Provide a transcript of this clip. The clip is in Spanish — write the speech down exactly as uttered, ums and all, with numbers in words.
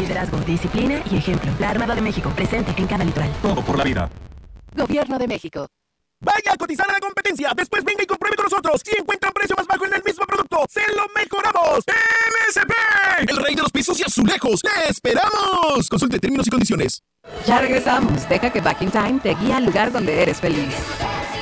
liderazgo, disciplina y ejemplo. La Armada de México, presente en cada litoral. Todo por la vida. Gobierno de México. Vaya a cotizar a la competencia. Después venga y compruebe con nosotros. Si encuentra un precio más bajo en el mismo producto, ¡se lo mejoramos! M S P, el rey de los pisos y azulejos. ¡Te esperamos! Consulte términos y condiciones. Ya regresamos. Deja que Back in Time te guíe al lugar donde eres feliz.